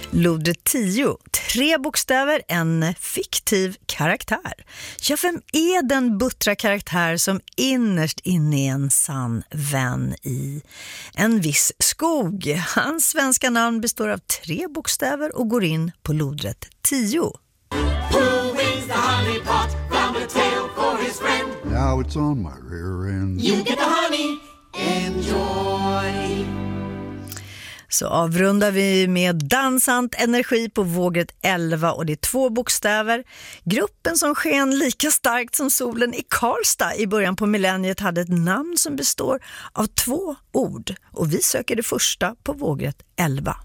Lodret 10, 3 bokstäver, en fiktiv karaktär. Ja, vem är den buttra karaktär som innerst inne är en sann vän i en viss skog? Hans svenska namn består av 3 bokstäver och går in på lodret 10. Who wins the honey pot? Found a tail for his friend. Now it's on my rear end. You get the honey, enjoy. Så avrundar vi med dansant energi på vågret 11 och det är 2 bokstäver. Gruppen som sken lika starkt som solen i Karlstad i början på millenniet hade ett namn som består av 2 ord. Och vi söker det första på vågret 11.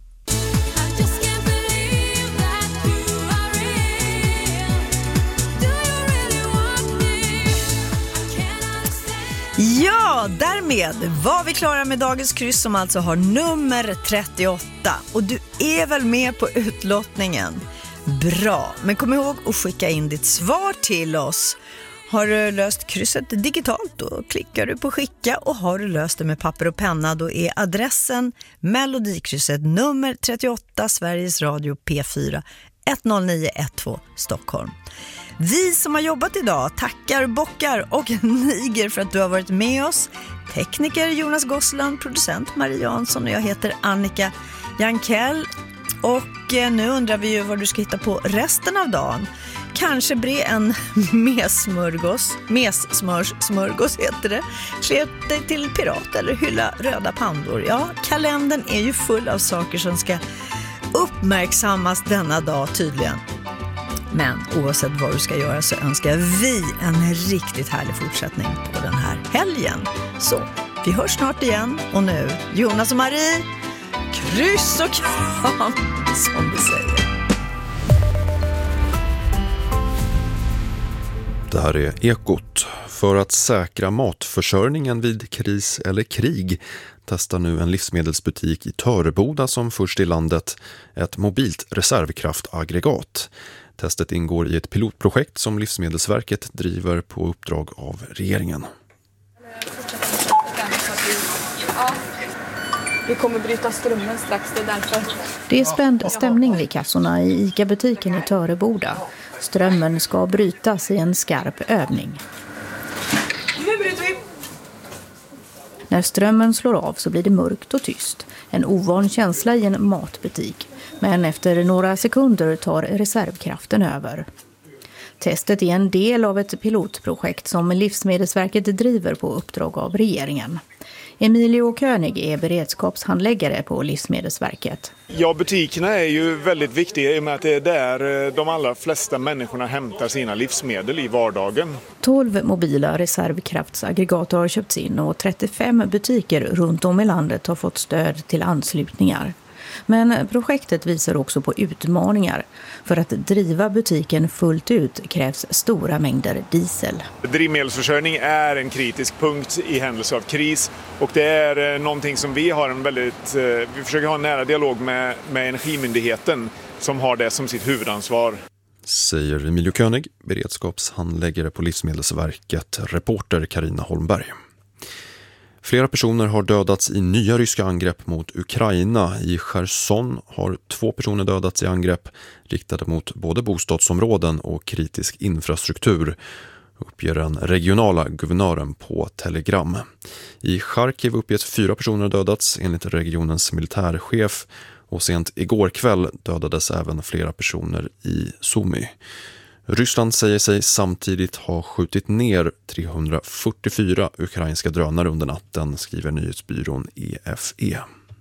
Ja, därmed var vi klara med dagens kryss som alltså har nummer 38. Och du är väl med på utlottningen? Bra, men kom ihåg att skicka in ditt svar till oss. Har du löst krysset digitalt, då klickar du på skicka, och har du löst det med papper och penna, då är adressen Melodikrysset nummer 38, Sveriges Radio P4 10912 Stockholm. Vi som har jobbat idag tackar, bockar och niger för att du har varit med oss. Tekniker Jonas Gossland, producent Marie Jansson och jag heter Annika Jankell. Och nu undrar vi ju vad du ska hitta på resten av dagen. Kanske bre en messmörgås heter det. Klä dig till pirat eller hylla röda pandor. Ja, kalendern är ju full av saker som ska uppmärksammas denna dag tydligen. Men oavsett vad du ska göra så önskar vi en riktigt härlig fortsättning på den här helgen. Så, vi hörs snart igen. Och nu, Jonas och Marie, kryss och kram, som vi säger. Det här är Ekot. För att säkra matförsörjningen vid kris eller krig testar nu en livsmedelsbutik i Töreboda som först i landet ett mobilt reservkraftaggregat. Testet ingår i ett pilotprojekt som Livsmedelsverket driver på uppdrag av regeringen. Vi kommer bryta strömmen strax, det är därför. Det är spänd stämning vid kassorna i ICA-butiken i Töreboda. Strömmen ska brytas i en skarp övning. Nu bryter vi! När strömmen slår av så blir det mörkt och tyst. En ovan känsla i en matbutik. Men efter några sekunder tar reservkraften över. Testet är en del av ett pilotprojekt som Livsmedelsverket driver på uppdrag av regeringen. Emilio König är beredskapshandläggare på Livsmedelsverket. Ja, butikerna är ju väldigt viktiga i och med att det är där de allra flesta människorna hämtar sina livsmedel i vardagen. 12 mobila reservkraftsaggregat har köpts in och 35 butiker runt om i landet har fått stöd till anslutningar. Men projektet visar också på utmaningar. För att driva butiken fullt ut krävs stora mängder diesel. Drivmedelsförsörjning är en kritisk punkt i händelse av kris. Och det är någonting som vi försöker ha en nära dialog med Energimyndigheten som har det som sitt huvudansvar. Säger Emilio König, beredskapshandläggare på Livsmedelsverket, reporter Carina Holmberg. Flera personer har dödats i nya ryska angrepp mot Ukraina. I Cherson har 2 personer dödats i angrepp riktade mot både bostadsområden och kritisk infrastruktur, uppger den regionala guvernören på Telegram. I Charkiv uppges 4 personer dödats enligt regionens militärchef, och sent igår kväll dödades även flera personer i Sumy. Ryssland säger sig samtidigt ha skjutit ner 344 ukrainska drönare under natten, skriver nyhetsbyrån EFE.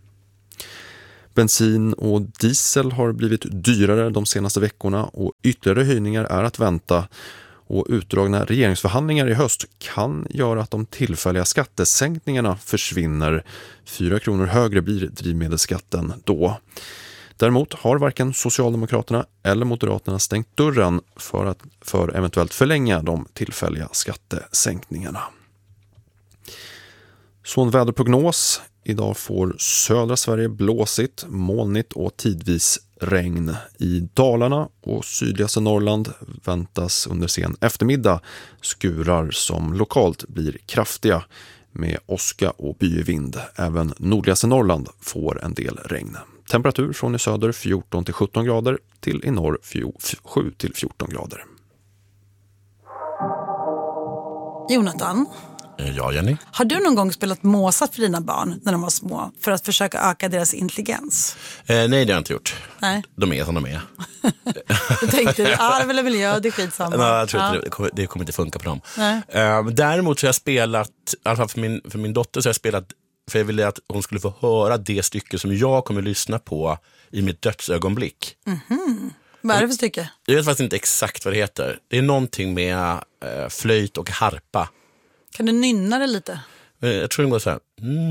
Bensin och diesel har blivit dyrare de senaste veckorna och ytterligare höjningar är att vänta. Och utdragna regeringsförhandlingar i höst kan göra att de tillfälliga skattesänkningarna försvinner. 4 kronor högre blir drivmedelsskatten då. Däremot har varken Socialdemokraterna eller Moderaterna stängt dörren för eventuellt förlänga de tillfälliga skattesänkningarna. Så en väderprognos. Idag får södra Sverige blåsigt, molnigt och tidvis regn. I Dalarna och sydligaste Norrland väntas under sen eftermiddag skurar som lokalt blir kraftiga med åska och byvind. Även nordligaste Norrland får en del regn. Temperatur från i söder 14-17 grader till i norr 7-14 grader. Jonathan? Ja, Jenny? Har du någon gång spelat Mozart för dina barn när de var små för att försöka öka deras intelligens? Nej, det har jag inte gjort. Nej. De är som de är. Du tänkte, arv eller miljö, det är skitsamma. Nej, jag tror inte det kommer inte funka på dem. Däremot så har jag spelat, i alla fall för min dotter så har jag spelat, för jag ville att hon skulle få höra det stycke som jag kommer lyssna på i mitt dödsögonblick. Vad är det för stycke? Jag vet faktiskt inte exakt vad det heter. Det är någonting med flöjt och harpa. Kan du nynna det lite? Jag tror den går så här.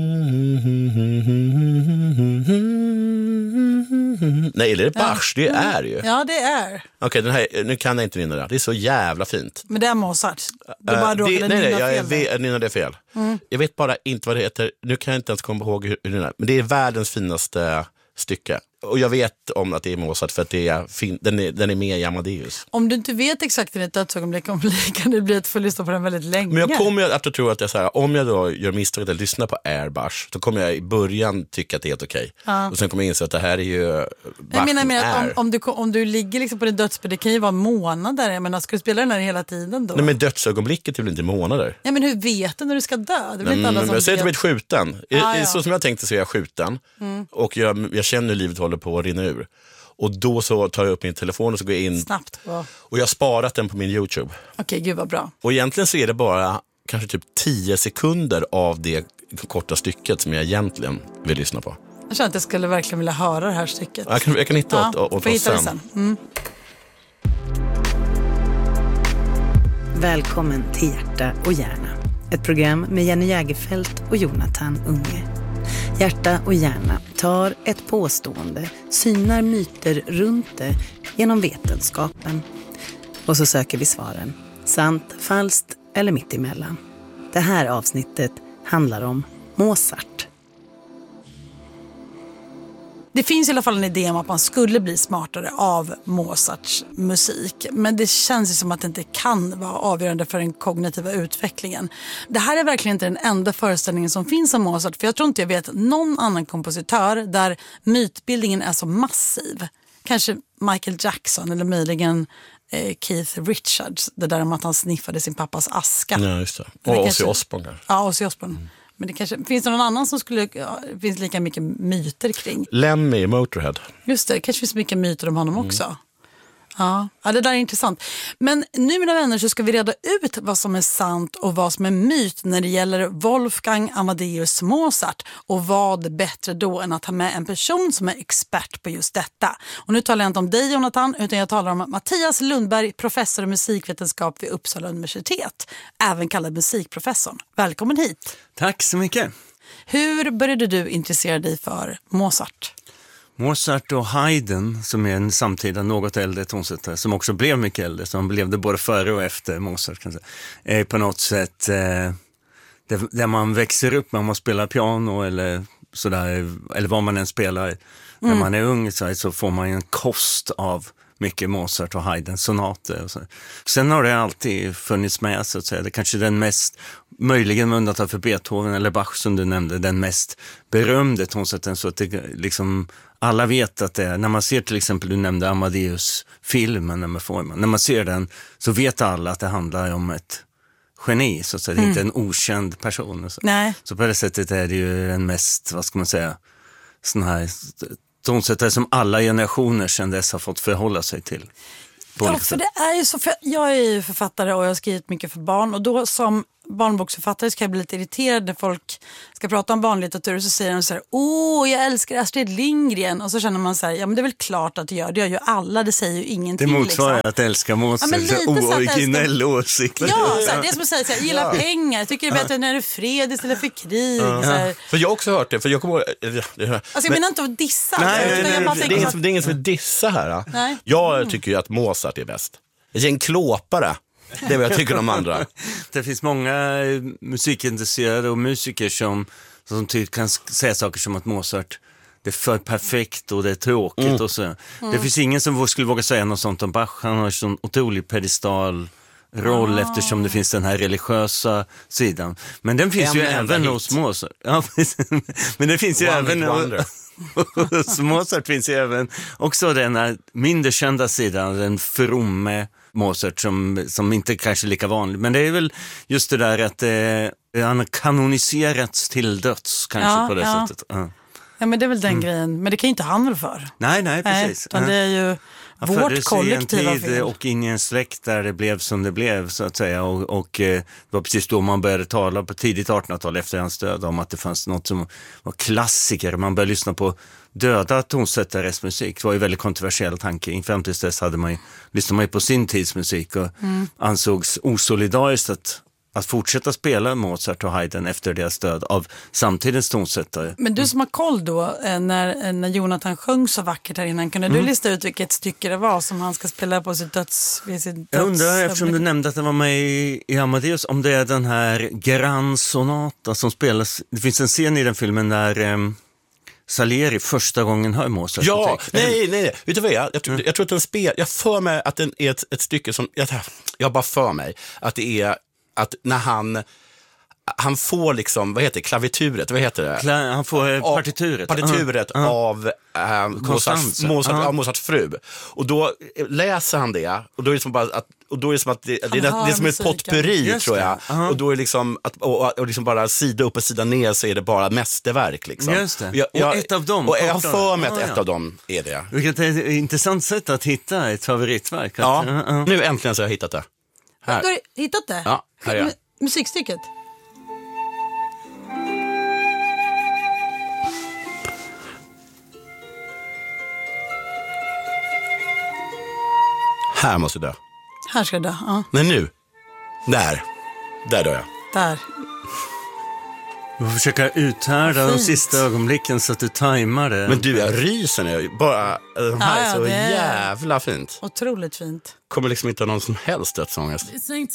Nej, det är Bach, det är ju. Ja, det är. Okej, den här, nu kan jag inte nynna det. Det är så jävla fint. Men det är Mozart. Du bara råkade nynna fel. Jag nynnade fel. Jag vet bara inte vad det heter. Nu kan jag inte ens komma ihåg hur det är. Men det är världens finaste stycke. Och jag vet om att det är Mozart för att den är med i Amadeus. Om du inte vet exakt i ditt dödsögonblick kan det bli att få lyssna på den väldigt länge. Men jag kommer att tro att jag så här, om jag då gör misstaget att lyssna på Airbus, så kommer jag i början tycka att det är helt okej. Och sen kommer jag inse att det här är ju jag menar att om du ligger liksom på din dödsbädd, det kan ju vara månader. Jag menar, ska du spela den här hela tiden då? Nej, men dödsögonblicket är väl inte månader? Ja, men hur vet du när du ska dö? Det är inte alla som jag säger att jag blir skjuten. Ja. Så som jag tänkte så är jag skjuten. Och jag känner hur livet håller på att rinna ur. Och då så tar jag upp min telefon och så går jag in. Snabbt på. Och jag har sparat den på min YouTube. Okej, gud vad bra. Och egentligen så är det bara kanske typ 10 sekunder av det korta stycket som jag egentligen vill lyssna på. Jag känner att jag skulle verkligen vilja höra det här stycket. Jag kan hitta åt oss sen. Välkommen till Hjärta och hjärna. Ett program med Jenny Jägerfelt och Jonathan Unge. Hjärta och hjärna tar ett påstående, synar myter runt det genom vetenskapen. Och så söker vi svaren. Sant, falskt eller mittemellan. Det här avsnittet handlar om Mozart. Det finns i alla fall en idé om att man skulle bli smartare av Mozarts musik. Men det känns ju som att det inte kan vara avgörande för den kognitiva utvecklingen. Det här är verkligen inte den enda föreställningen som finns om Mozart. För jag tror inte jag vet någon annan kompositör där mytbildningen är så massiv. Kanske Michael Jackson eller möjligen Keith Richards. Det där om att han sniffade sin pappas aska. Ja, just det. Och Ozzy Osbourne. Ja, Ozzy Osbourne. Men det kanske, finns det någon annan som finns lika mycket myter kring? Lemmy i Motorhead. Just det kanske finns mycket myter om honom också. Ja, det där är intressant. Men nu, mina vänner, så ska vi reda ut vad som är sant och vad som är myt när det gäller Wolfgang Amadeus Mozart. Och vad bättre då än att ha med en person som är expert på just detta. Och nu talar jag inte om dig, Jonathan, utan jag talar om Mattias Lundberg, professor i musikvetenskap vid Uppsala universitet. Även kallad musikprofessorn. Välkommen hit. Tack så mycket. Hur började du intressera dig för Mozart? Mozart och Haydn, som är en samtida något äldre tonsättare, som också blev mycket äldre, som levde både före och efter Mozart, kan jag säga, är på något sätt där man växer upp, man spelar piano eller sådär, eller vad man än spelar. När man är ung så får man en kost av mycket Mozart och Haydn sonater och så. Sen har det alltid funnits med, så att säga. Det är kanske den mest, möjligen med undantag för Beethoven eller Bach som du nämnde, den mest berömde tonsättaren, så att det liksom alla vet att det är, när man ser till exempel, du nämnde Amadeus-filmen när man ser den, så vet alla att det handlar om ett geni, så att säga. Det är inte en okänd person. Så. Nej. Så på det sättet är det ju den mest, vad ska man säga, sån här tonsättare som alla generationer sedan dess har fått förhålla sig till. Ja, för det är ju så, för jag är ju författare och jag har skrivit mycket för barn, och då som barnboksförfattare ska jag bli lite irriterad när folk ska prata om barnlitteratur och så säger de så här: jag älskar Astrid Lindgren, och så känner man så här, ja men det är väl klart att det gör ju alla, det säger ju ingenting. Det motsvarar liksom att älska Mozart, ja, ooriginell åsikt. Ja, så här, det är som att säga, jag gillar pengar, jag tycker det är bättre när det är fred istället för krig. Så här. För jag har också hört det, för jag kommer alltså jag menar inte att dissa. Nej, det är ingen som vill dissa här. Nej. Jag tycker ju att Mozart är bäst. Jag är en klåpare. Det är vad jag tycker om andra. Det finns många musikintresserade och musiker som kan säga saker som att Mozart, det är för perfekt och det är tråkigt och så. Det finns ingen som skulle våga säga något sånt om Bach. Han har en sån otrolig pedestal roll eftersom det finns den här religiösa sidan. Men den finns ju även hos Mozart. Ja, men det finns ju även Hos Mozart finns ju även också den här mindre kända sidan, den fromme Mozart som inte kanske är lika vanlig. Men det är väl just det där att han har kanoniserats till döds kanske på det sättet. Ja, men det är väl den grejen. Men det kan ju inte han väl för. Nej, precis. Utan det är ju vårt kollektiva fel. Och in i en släkt där det blev som det blev så att säga. Och det var precis då man började tala på tidigt 1800-tal efter hans död om att det fanns något som var klassiker. Man började lyssna på döda tonsättares musik. Det var ju väldigt kontroversiell tanke. In fram till dess lyssnade man ju på sin tids musik och ansågs osolidariskt att fortsätta spela Mozart och Haydn efter deras död av samtidens tonsättare. Men du som har koll då, när Jonathan sjöng så vackert här innan, kunde du lista ut vilket stycke det var som han ska spela på sitt döds... Jag undrar, eftersom du nämnde att det var med i Amadeus, om det är den här Gran Sonata som spelas. Det finns en scen i den filmen där Salieri första gången hör Mozart. Ja, nej. Vet du vad jag tror att den jag för mig att den är ett stycke som... Jag bara för mig att det är att när han får liksom, vad heter det, klavituret, vad heter det? Han får partituret av Mozarts fru. Och då läser han det och då är det som bara att det är som ett potpurri tror jag. Och då är liksom och liksom bara sida upp och sida ner så är det bara mästerverk liksom. Just det. Och ett av dem. Och jag har för mig att ett av dem är det. Vilket är ett intressant sätt att hitta ett favoritverk. Nu äntligen så har jag hittat det. Här. Du har hittat det? Ja, här är jag. Musikstycket? Här måste jag dö. Här ska jag dö, ja. Men nu. Där dör jag. Där. Du får försöka uthärda de sista ögonblicken så att du tajmar det. Men du, jag ryser nu. Bara, de här är så jävla fint. Otroligt fint. Kommer liksom inte ha någon som helst dödsångest.